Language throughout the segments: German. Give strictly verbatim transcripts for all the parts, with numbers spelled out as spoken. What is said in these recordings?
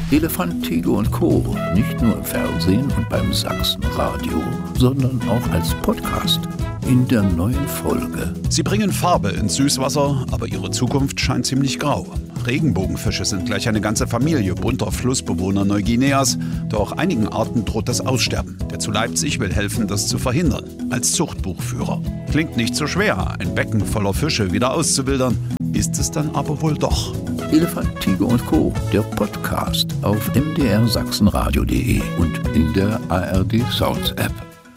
Elefant, Tiger und Co. Nicht nur im Fernsehen und beim Sachsenradio, sondern auch als Podcast. In der neuen Folge. Sie bringen Farbe ins Süßwasser, aber ihre Zukunft scheint ziemlich grau. Regenbogenfische sind gleich eine ganze Familie bunter Flussbewohner Neuguineas, doch einigen Arten droht das Aussterben. Der zu Leipzig will helfen, das zu verhindern, als Zuchtbuchführer. Klingt nicht so schwer, ein Becken voller Fische wieder auszuwildern, ist es dann aber wohl doch. Elefant, Tiger und Co., der Podcast auf m d r sachsenradio punkt d e und in der A R D Sounds App.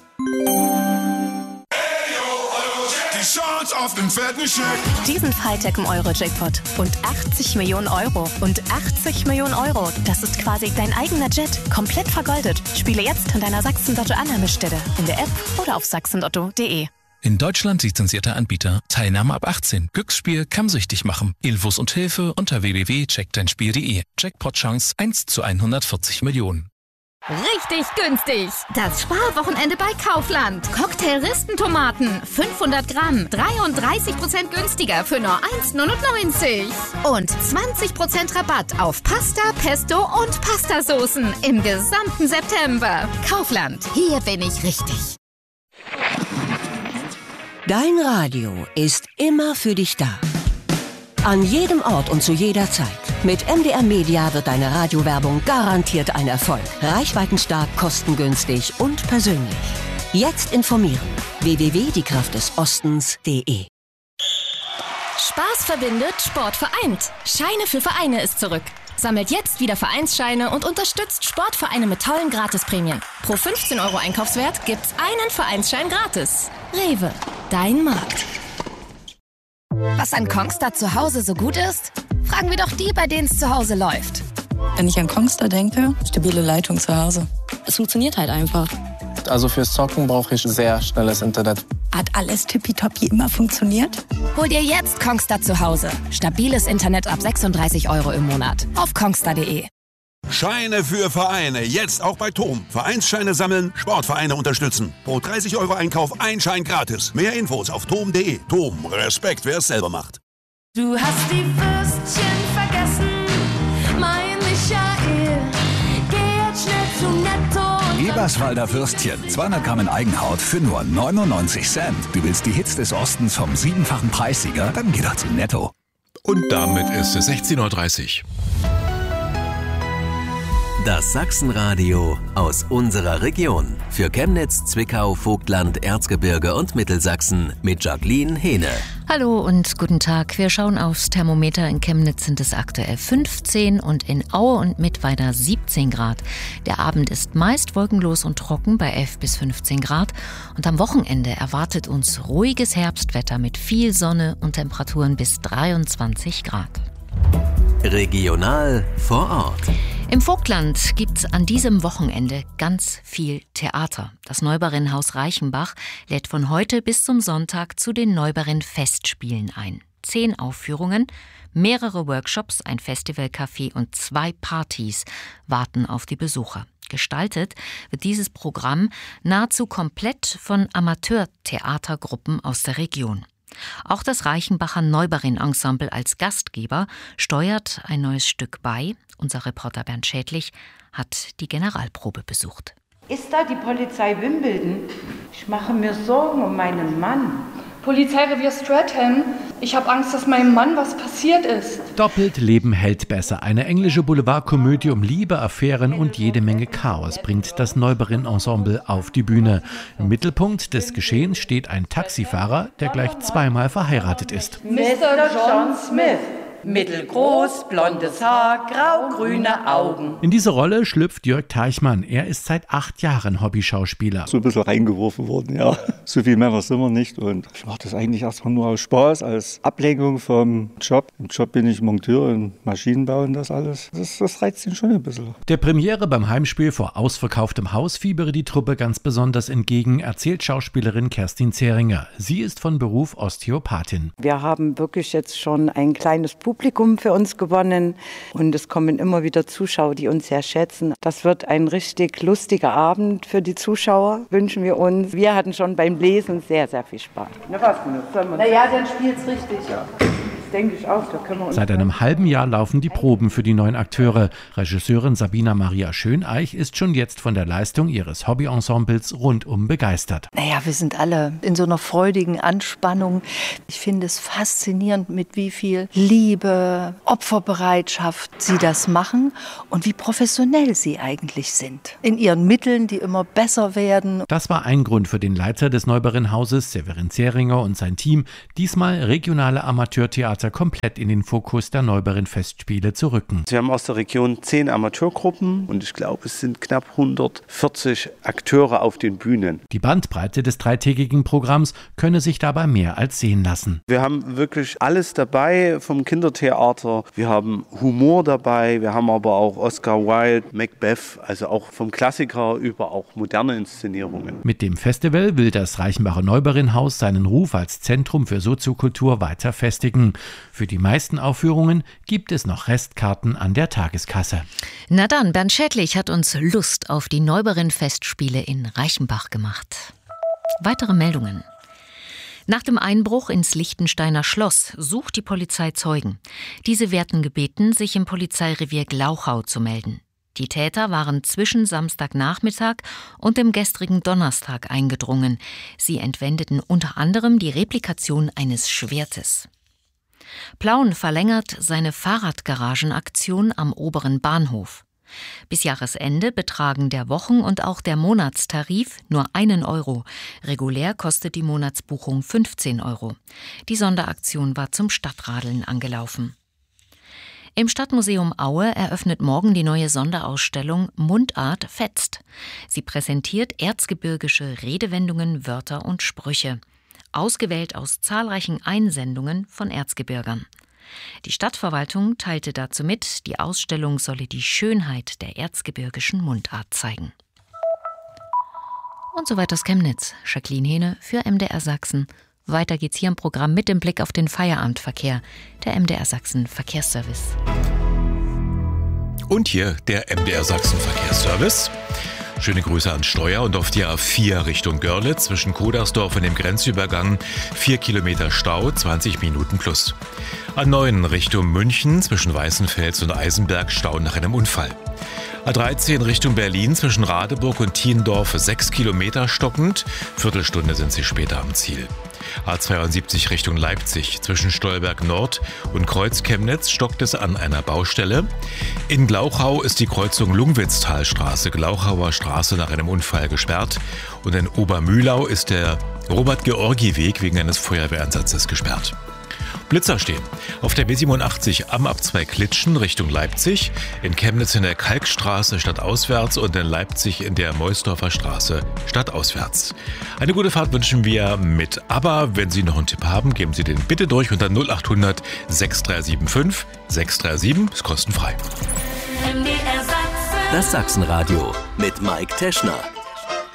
Auf den fetten Scheck. Diesen Freitag im Euro-Jackpot. Und achtzig Millionen Euro. Und achtzig Millionen Euro. Das ist quasi dein eigener Jet. Komplett vergoldet. Spiele jetzt an deiner Sachsen-Lotto-Annahmestelle. In der App oder auf sachsenlotto punkt d e. In Deutschland lizenzierter Anbieter. Teilnahme ab achtzehn. Glücksspiel kann süchtig machen. Infos und Hilfe unter w w w punkt check dein spiel punkt d e. Jackpot-Chance eins zu hundertvierzig Millionen. Richtig günstig! Das Sparwochenende bei Kaufland. Cocktail-Ristentomaten, fünfhundert Gramm, dreiunddreißig Prozent günstiger für nur eins neunundneunzig. Und zwanzig Prozent Rabatt auf Pasta, Pesto und Pastasoßen im gesamten September. Kaufland, hier bin ich richtig. Dein Radio ist immer für dich da. An jedem Ort und zu jeder Zeit. Mit M D R Media wird deine Radiowerbung garantiert ein Erfolg. Reichweitenstark, kostengünstig und persönlich. Jetzt informieren. w w w punkt die kraft des ostens punkt d e. Spaß verbindet, Sport vereint. Scheine für Vereine ist zurück. Sammelt jetzt wieder Vereinsscheine und unterstützt Sportvereine mit tollen Gratisprämien. Pro fünfzehn Euro Einkaufswert gibt's einen Vereinsschein gratis. Rewe, dein Markt. Was an Kongstar zu Hause so gut ist? Fragen wir doch die, bei denen es zu Hause läuft. Wenn ich an Kongstar denke, stabile Leitung zu Hause. Es funktioniert halt einfach. Also fürs Zocken brauche ich sehr schnelles Internet. Hat alles tippitoppi immer funktioniert? Hol dir jetzt Kongstar zu Hause. Stabiles Internet ab sechsunddreißig Euro im Monat. Auf kongstar punkt d e. Scheine für Vereine, jetzt auch bei Tom. Vereinsscheine sammeln, Sportvereine unterstützen. Pro dreißig Euro Einkauf ein Schein gratis. Mehr Infos auf tom punkt d e. Tom, Respekt, wer es selber macht. Du hast die Würstchen vergessen, mein Michael. Geh jetzt schnell zu Netto. Eberswalder Würstchen, zweihundert Gramm in Eigenhaut für nur neunundneunzig Cent. Du willst die Hits des Ostens vom siebenfachen Preissieger? Dann geh doch zu Netto. Und damit ist es sechzehn Uhr dreißig. Das Sachsenradio aus unserer Region. Für Chemnitz, Zwickau, Vogtland, Erzgebirge und Mittelsachsen mit Jacqueline Hehne. Hallo und guten Tag. Wir schauen aufs Thermometer. In Chemnitz sind es aktuell fünfzehn und in Aue und Mittweida siebzehn Grad. Der Abend ist meist wolkenlos und trocken bei elf bis fünfzehn Grad. Und am Wochenende erwartet uns ruhiges Herbstwetter mit viel Sonne und Temperaturen bis dreiundzwanzig Grad. Regional vor Ort. Im Vogtland gibt's an diesem Wochenende ganz viel Theater. Das Neubarinnenhaus Reichenbach lädt von heute bis zum Sonntag zu den Neubarinn-Festspielen ein. Zehn Aufführungen, mehrere Workshops, ein Festivalcafé und zwei Partys warten auf die Besucher. Gestaltet wird dieses Programm nahezu komplett von Amateurtheatergruppen aus der Region. Auch das Reichenbacher Neubarinn-Ensemble als Gastgeber steuert ein neues Stück bei. Unser Reporter Bernd Schädlich hat die Generalprobe besucht. Ist da die Polizei Wimbledon? Ich mache mir Sorgen um meinen Mann. Polizeirevier Stratham. Ich habe Angst, dass meinem Mann was passiert ist. Doppelt Leben hält besser. Eine englische Boulevardkomödie um Liebe, Affären und jede Menge Chaos bringt das Neubarinn-Ensemble auf die Bühne. Im Mittelpunkt des Geschehens steht ein Taxifahrer, der gleich zweimal verheiratet ist. Mister John Smith. Mittelgroß, blondes Haar, grau-grüne Augen. In diese Rolle schlüpft Jörg Teichmann. Er ist seit acht Jahren Hobbyschauspieler. So ein bisschen reingeworfen worden, ja. So viele Männer sind wir nicht. Und ich mache das eigentlich erstmal nur aus Spaß, als Ablenkung vom Job. Im Job bin ich Monteur und Maschinenbau und das alles. Das, das reizt ihn schon ein bisschen. Der Premiere beim Heimspiel vor ausverkauftem Haus fiebere die Truppe ganz besonders entgegen, erzählt Schauspielerin Kerstin Zeringer. Sie ist von Beruf Osteopathin. Wir haben wirklich jetzt schon ein kleines Publikum Publikum für uns gewonnen und es kommen immer wieder Zuschauer, die uns sehr schätzen. Das wird ein richtig lustiger Abend für die Zuschauer, wünschen wir uns. Wir hatten schon beim Lesen sehr, sehr viel Spaß. Na was, na ja, dann spielt's richtig. Ja. denke ich auch. Da können wir uns Seit einem halben Jahr laufen die Proben für die neuen Akteure. Regisseurin Sabina Maria Schöneich ist schon jetzt von der Leistung ihres Hobbyensembles rundum begeistert. Naja, wir sind alle in so einer freudigen Anspannung. Ich finde es faszinierend, mit wie viel Liebe, Opferbereitschaft sie das machen und wie professionell sie eigentlich sind. In ihren Mitteln, die immer besser werden. Das war ein Grund für den Leiter des Neuberen-Hauses, Severin Zeringer, und sein Team, diesmal regionale Amateurtheater komplett in den Fokus der Neuberen-Festspiele zu rücken. Wir haben aus der Region zehn Amateurgruppen und ich glaube, es sind knapp hundertvierzig Akteure auf den Bühnen. Die Bandbreite des dreitägigen Programms könne sich dabei mehr als sehen lassen. Wir haben wirklich alles dabei vom Kindertheater. Wir haben Humor dabei, wir haben aber auch Oscar Wilde, Macbeth, also auch vom Klassiker über auch moderne Inszenierungen. Mit dem Festival will das Reichenbacher Neuberen-Haus seinen Ruf als Zentrum für Soziokultur weiter festigen. Für die meisten Aufführungen gibt es noch Restkarten an der Tageskasse. Na dann, Bernd Schädlich hat uns Lust auf die Neuberen-Festspiele in Reichenbach gemacht. Weitere Meldungen. Nach dem Einbruch ins Liechtensteiner Schloss sucht die Polizei Zeugen. Diese werden gebeten, sich im Polizeirevier Glauchau zu melden. Die Täter waren zwischen Samstagnachmittag und dem gestrigen Donnerstag eingedrungen. Sie entwendeten unter anderem die Replikation eines Schwertes. Plauen verlängert seine Fahrradgaragenaktion am oberen Bahnhof. Bis Jahresende betragen der Wochen- und auch der Monatstarif nur einen Euro. Regulär kostet die Monatsbuchung fünfzehn Euro. Die Sonderaktion war zum Stadtradeln angelaufen. Im Stadtmuseum Aue eröffnet morgen die neue Sonderausstellung Mundart fetzt. Sie präsentiert erzgebirgische Redewendungen, Wörter und Sprüche, ausgewählt aus zahlreichen Einsendungen von Erzgebirgern. Die Stadtverwaltung teilte dazu mit, die Ausstellung solle die Schönheit der erzgebirgischen Mundart zeigen. Und soweit aus Chemnitz. Jacqueline Hehne für M D R Sachsen. Weiter geht's hier im Programm mit dem Blick auf den Feierabendverkehr, der M D R Sachsen Verkehrsservice. Und hier der M D R Sachsen Verkehrsservice. Schöne Grüße an Steuer und auf die A vier Richtung Görlitz zwischen Kodersdorf und dem Grenzübergang vier Kilometer Stau, zwanzig Minuten plus. A neun Richtung München zwischen Weißenfels und Eisenberg Stau nach einem Unfall. A dreizehn Richtung Berlin zwischen Radeburg und Thiendorf sechs Kilometer stockend, Viertelstunde sind sie später am Ziel. A zweiundsiebzig Richtung Leipzig zwischen Stolberg Nord und Kreuz-Chemnitz stockt es an einer Baustelle. In Glauchau ist die Kreuzung Lungwitztalstraße, Glauchauer Straße nach einem Unfall gesperrt und in Obermühlau ist der Robert-Georgi-Weg wegen eines Feuerwehreinsatzes gesperrt. Blitzer stehen. Auf der B siebenundachtzig am Abzweig Klitschen Richtung Leipzig, in Chemnitz in der Kalkstraße stadtauswärts und in Leipzig in der Meusdorfer Straße stadtauswärts. Eine gute Fahrt wünschen wir mit ABBA. Wenn Sie noch einen Tipp haben, geben Sie den bitte durch unter null acht hundert sechs drei sieben fünf sechs drei sieben, ist kostenfrei. Das Sachsenradio mit Mike Teschner.